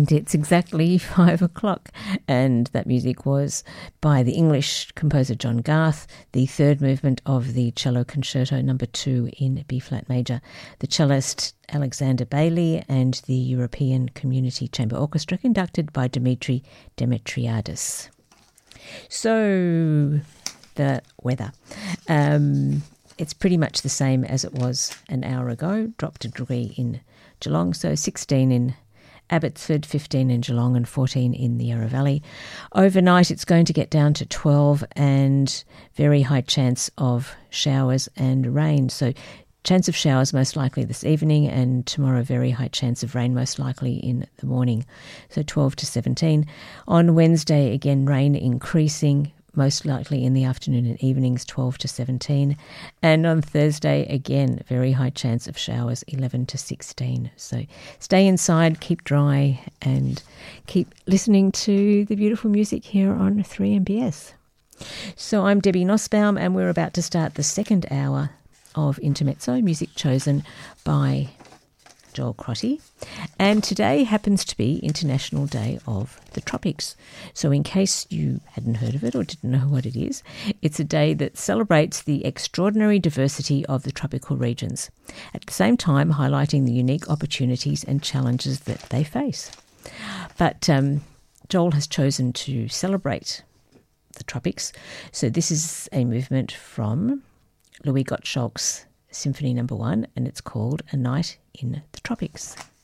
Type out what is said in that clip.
And it's exactly 5 o'clock. And that music was by the English composer John Garth, the third movement of the Cello Concerto No. 2 in B-flat major, the cellist Alexander Bailey, and the European Community Chamber Orchestra, conducted by Dimitri Demetriadis. So, the weather. It's pretty much the same as it was an hour ago. Dropped a degree in Geelong, so 16 in Abbotsford, 15 in Geelong and 14 in the Yarra Valley. Overnight it's going to get down to 12 and very high chance of showers and rain. So chance of showers most likely this evening, and tomorrow very high chance of rain most likely in the morning. So 12 to 17. On Wednesday again rain increasing, most likely in the afternoon and evenings, 12 to 17. And on Thursday, again, very high chance of showers, 11 to 16. So stay inside, keep dry, and keep listening to the beautiful music here on 3MBS. So I'm Debbie Nussbaum, and we're about to start the second hour of Intermezzo, music chosen by Joel Crotty. And today happens to be International Day of the Tropics. So in case you hadn't heard of it or didn't know what it is, it's a day that celebrates the extraordinary diversity of the tropical regions, at the same time highlighting the unique opportunities and challenges that they face. But Joel has chosen to celebrate the tropics. So this is a movement from Louis Gottschalk's Symphony No. 1, and it's called A Night in the Tropics.